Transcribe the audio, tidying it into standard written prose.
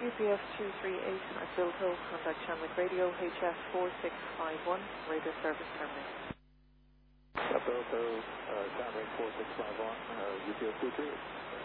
UPS 238 at Bilto, contact Shamrock Radio, HF 4651, radio service terminated. Bilto, Shamrock 4651, UPS 238.